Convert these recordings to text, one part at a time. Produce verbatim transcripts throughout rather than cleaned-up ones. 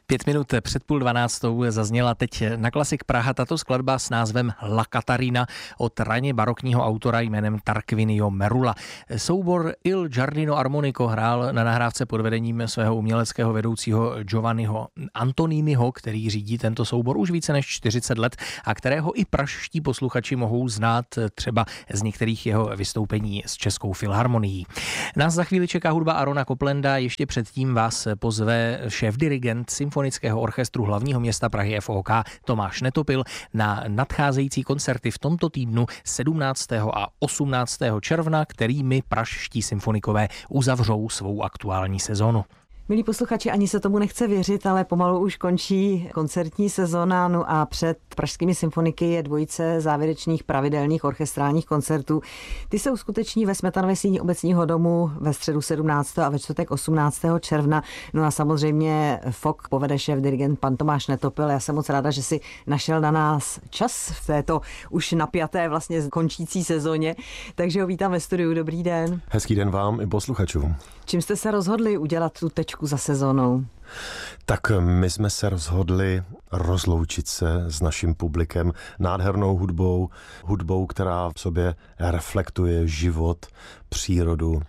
Pět minut před půl dvanáctou zazněla teď na Klasik Praha tato skladba s názvem La Catarina od raně barokního autora jménem Tarquinio Merula. Soubor Il Giardino Armonico hrál na nahrávce pod vedením svého uměleckého vedoucího Giovanniho Antoniniho, který řídí tento soubor už více než čtyřicet let a kterého i pražští posluchači mohou znát třeba z některých jeho vystoupení s Českou filharmonií. Nás za chvíli čeká hudba Arona Koplenda, ještě předtím vás pozve šéfdirigent Symfonického orchestru hlavního města Prahy F O K Tomáš Netopil na nadcházející koncerty v tomto týdnu sedmnáctého a osmnáctého června, kterými pražští symfonikové uzavřou svou aktuální sezonu. Milí posluchači, ani se tomu nechce věřit, ale pomalu už končí koncertní sezona, no a před pražskými symfoniky je dvojice závěrečných pravidelných orchestrálních koncertů. Ty se uskuteční ve Smetanově síni Obecního domu ve středu sedmnáctého a ve čtvrtek osmnáctého června. No a samozřejmě F O K povede šéf dirigent pan Tomáš Netopil. Já jsem moc ráda, že si našel na nás čas v této už napjaté vlastně končící sezóně. Takže ho vítám ve studiu. Dobrý den. Hezký den vám i posluchačům. Čím jste se rozhodli udělat tu tečku za sezónou? Tak my jsme se rozhodli rozloučit se s naším publikem nádhernou hudbou, hudbou, která v sobě reflektuje život, přírodu.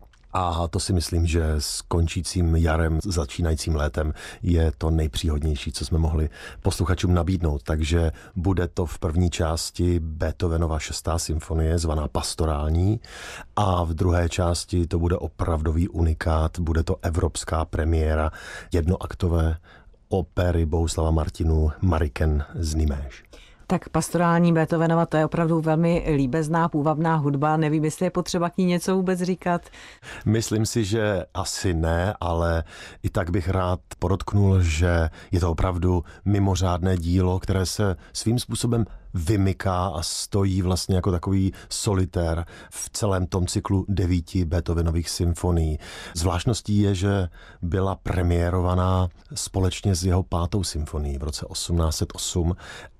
A to si myslím, že s končícím jarem, začínajícím létem je to nejpříhodnější, co jsme mohli posluchačům nabídnout. Takže bude to v první části Beethovenova šestá symfonie, zvaná Pastorální, a v druhé části to bude opravdový unikát, bude to evropská premiéra jednoaktové opery Bohuslava Martinů Mariken z Niméž. Tak pastorální Beethovenova, to je opravdu velmi líbezná, půvabná hudba. Nevím, jestli je potřeba k ní něco vůbec říkat. Myslím si, že asi ne, ale i tak bych rád podotknul, že je to opravdu mimořádné dílo, které se svým způsobem vymyká a stojí vlastně jako takový solitér v celém tom cyklu devíti Beethovenových symfonií. Zvláštností je, že byla premiérovaná společně s jeho pátou symfonií v roce osmnáct set osm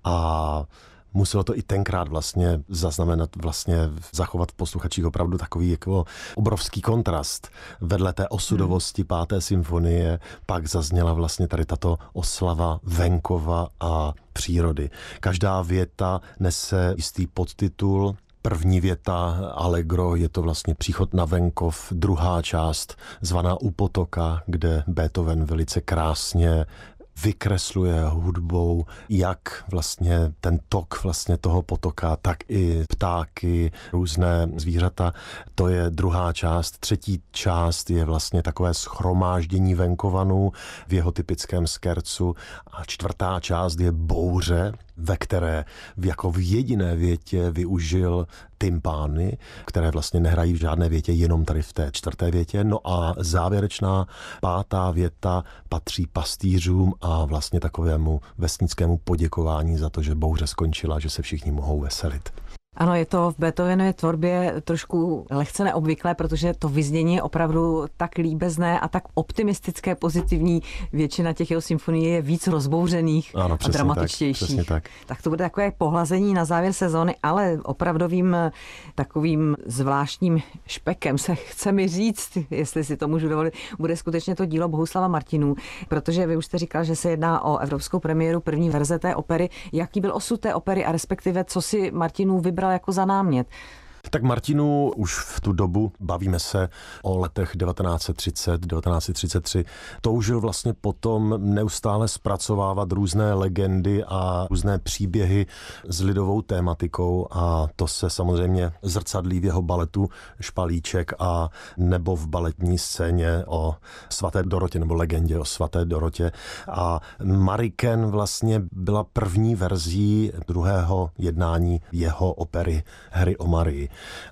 a muselo to i tenkrát vlastně zaznamenat, vlastně zachovat v posluchačích opravdu takový jako obrovský kontrast. Vedle té osudovosti páté symfonie pak zazněla vlastně tady tato oslava venkova a přírody. Každá věta nese jistý podtitul. První věta Allegro, je to vlastně příchod na venkov, druhá část zvaná U potoka, kde Beethoven velice krásně vykresluje hudbou, jak vlastně ten tok vlastně toho potoka, tak i ptáky, různé zvířata. To je druhá část. Třetí část je vlastně takové shromáždění venkovanů v jeho typickém skercu. A čtvrtá část je bouře, ve které jako v jediné větě využil tympány, které vlastně nehrají v žádné větě, jenom tady v té čtvrté větě. No a závěrečná pátá věta patří pastýřům a vlastně takovému vesnickému poděkování za to, že bouře skončila, že se všichni mohou veselit. Ano, je to v Beethovenově tvorbě trošku lehce neobvyklé, protože to vyznění je opravdu tak líbezné a tak optimistické, pozitivní. Většina těch jeho symfonií je víc rozbouřených ano, a dramatičtějších. Tak, tak. tak to bude takové pohlazení na závěr sezóny, ale opravdovým takovým zvláštním špekem se chce mi říct, jestli si to můžu dovolit, bude skutečně to dílo Bohuslava Martinů, protože vy už jste říkal, že se jedná o evropskou premiéru první verze té opery. Jaký byl osud té opery a respektive co si Martinů vybral jako za námět? Tak Martinů už v tu dobu, bavíme se o letech devatenáct set třicet, devatenáct set třicet tři, toužil vlastně potom neustále zpracovávat různé legendy a různé příběhy s lidovou tématikou a to se samozřejmě zrcadlí v jeho baletu Špalíček a nebo v baletní scéně o svaté Dorotě nebo legendě o svaté Dorotě. A Mariken vlastně byla první verzí druhého jednání jeho opery Hry o Marii.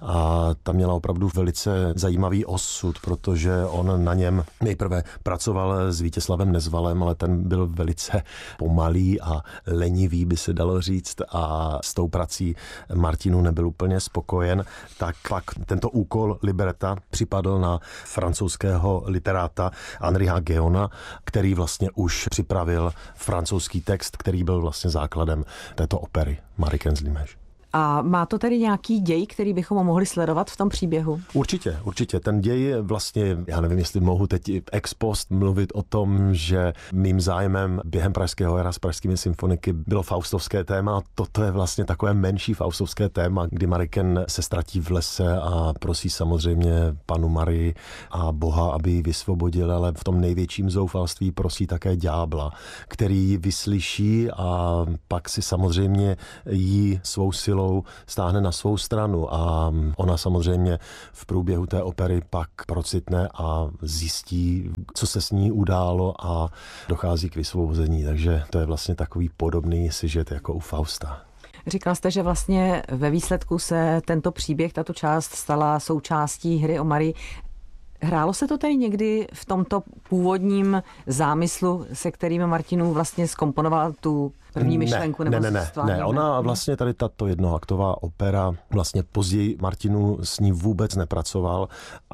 A ta měla opravdu velice zajímavý osud, protože on na něm nejprve pracoval s Vítězslavem Nezvalem, ale ten byl velice pomalý a lenivý, by se dalo říct, a s tou prací Martinů nebyl úplně spokojen, tak pak tento úkol libreta připadl na francouzského literáta Henryha Guéona, který vlastně už připravil francouzský text, který byl vlastně základem této opery Mariken z Limége. A má to tedy nějaký děj, který bychom mohli sledovat v tom příběhu? Určitě, určitě. Ten děj je vlastně, já nevím, jestli mohu teď ex post mluvit o tom, že mým zájmem během pražského jara s pražskými symfoniky bylo faustovské téma. Toto je vlastně takové menší faustovské téma, kdy Mariken se ztratí v lese a prosí samozřejmě panu Marii a Boha, aby ji vysvobodil, ale v tom největším zoufalství prosí také ďábla, který ji vyslyší a pak si samozřejmě jí svou silou stáhne na svou stranu a ona samozřejmě v průběhu té opery pak procitne a zjistí, co se s ní událo a dochází k vysvobození. Takže to je vlastně takový podobný sižet jako u Fausta. Říkal jste, že vlastně ve výsledku se tento příběh, tato část stala součástí hry o Marii. Hrálo se to tady někdy v tomto původním zámyslu, se kterým Martinů vlastně zkomponoval tu první myšlenku? Ne, nebo ne, ne, ne. Ona vlastně tady tato jednoaktová opera, vlastně později Martinů s ní vůbec nepracoval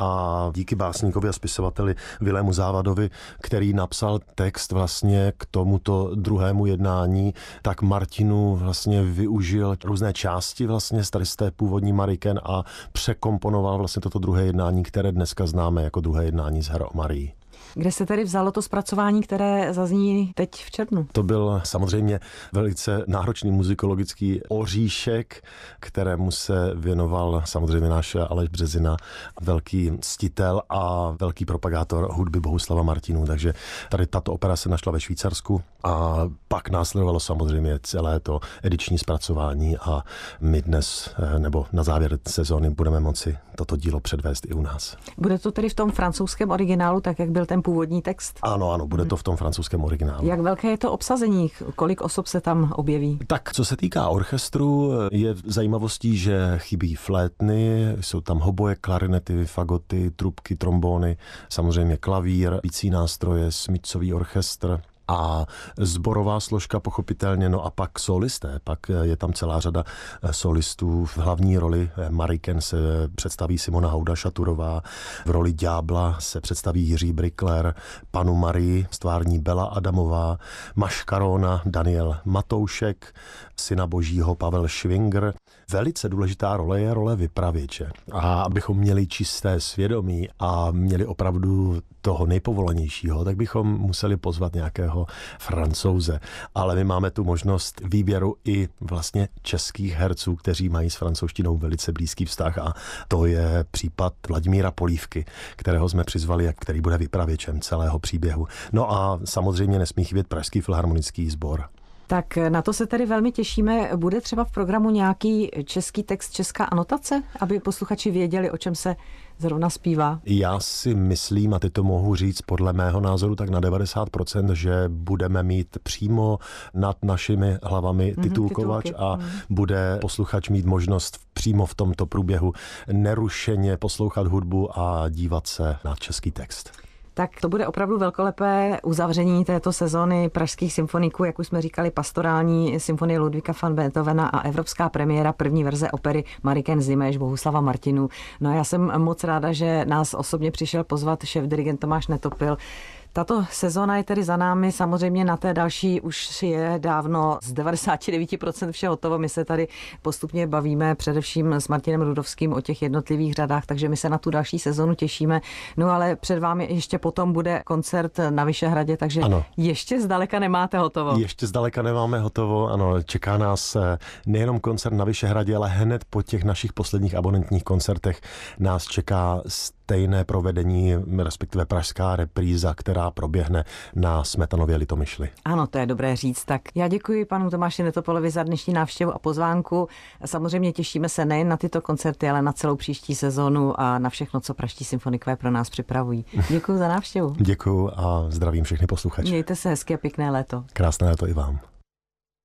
a díky básníkovi a spisovateli Vilému Závadovi, který napsal text vlastně k tomuto druhému jednání, tak Martinů vlastně využil různé části vlastně z tady z té původní Mariken a překomponoval vlastně toto druhé jednání, které dneska známe jako druhé jednání z her o Marii. Kde se tedy vzalo to zpracování, které zazní teď v červnu? To byl samozřejmě velice náročný muzikologický oříšek, kterému se věnoval samozřejmě náš Aleš Březina, velký ctitel a velký propagátor hudby Bohuslava Martinů. Takže tady tato opera se našla ve Švýcarsku a pak následovalo samozřejmě celé to ediční zpracování a my dnes, nebo na závěr sezóny, budeme moci toto dílo předvést i u nás. Bude to tedy v tom francouzském originálu, tak jak byl ten původní text? Ano, ano, bude to v tom francouzském originálu. Jak velké je to obsazení? Kolik osob se tam objeví? Tak, co se týká orchestru, je zajímavostí, že chybí flétny, jsou tam hoboje, klarinety, fagoty, trubky, trombóny, samozřejmě klavír, bicí nástroje, smyčcový orchestr a sborová složka pochopitelně, no a pak solisté, pak je tam celá řada solistů. V hlavní roli Mariken se představí Simona Houda-Šaturová, v roli ďábla se představí Jiří Brikler, panu Marii stvární Bela Adamová, Maškarona Daniel Matoušek, syna božího Pavel Švingr. Velice důležitá role je role vypravěče. A abychom měli čisté svědomí a měli opravdu toho nejpovolanějšího, tak bychom museli pozvat nějakého Francouze. Ale my máme tu možnost výběru i vlastně českých herců, kteří mají s francouzštinou velice blízký vztah a to je případ Vladimíra Polívky, kterého jsme přizvali a který bude vypravěčem celého příběhu. No a samozřejmě nesmí chybět Pražský filharmonický sbor. Tak na to se tedy velmi těšíme. Bude třeba v programu nějaký český text, česká anotace, aby posluchači věděli, o čem se zrovna zpívá? Já si myslím, a teď to mohu říct podle mého názoru, tak na devadesát procent, že budeme mít přímo nad našimi hlavami titulkovač mm, a mm. bude posluchač mít možnost přímo v tomto průběhu nerušeně poslouchat hudbu a dívat se na český text. Tak to bude opravdu velkolepé uzavření této sezóny pražských symfoniků, jak už jsme říkali, pastorální symfonie Ludvíka van Beethovena a evropská premiéra první verze opery Mariken Ziméš Bohuslava Martinů. No a já jsem moc ráda, že nás osobně přišel pozvat šéf-dirigent Tomáš Netopil. Tato sezóna je tedy za námi, samozřejmě na té další už je dávno z devadesát devět procent vše hotovo. My se tady postupně bavíme především s Martinem Rudovským o těch jednotlivých řadách, takže my se na tu další sezónu těšíme. No ale před vámi ještě potom bude koncert na Vyšehradě, takže ano. Ještě zdaleka nemáte hotovo. Ještě zdaleka nemáme hotovo, ano, čeká nás nejenom koncert na Vyšehradě, ale hned po těch našich posledních abonentních koncertech nás čeká stejné provedení, respektive pražská repríza, která proběhne na Smetanově Litomyšli. Ano, to je dobré říct. Tak já děkuji panu Tomáši Netopilovi za dnešní návštěvu a pozvánku. Samozřejmě těšíme se nejen na tyto koncerty, ale na celou příští sezónu a na všechno, co pražští symfonikové pro nás připravují. Děkuji za návštěvu. Děkuji a zdravím všechny posluchače. Mějte se hezky a pěkné léto. Krásné léto i vám.